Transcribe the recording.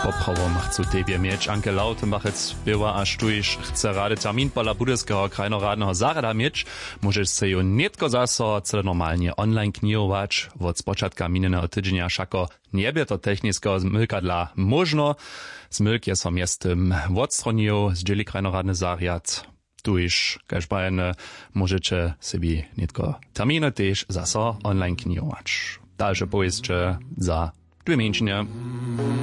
Poprawom chcú tebie mieć. Anke Lautenbachec była aż tu iż chce rady termin pola budyskiego krajnoradnego zarada mieć. Możesz se ju netko zaso cele normalnie online knihować. Od spočatka minionego tydzienia szako nie bie to technicznego zmylka dla możno. Zmylk je som jestem odstronił z dzieli krajnoradny zariad. Tu iż każbajne możecie sobie netko terminy też zaso online knihować. Dalsze pojeździe za 2 miesiące.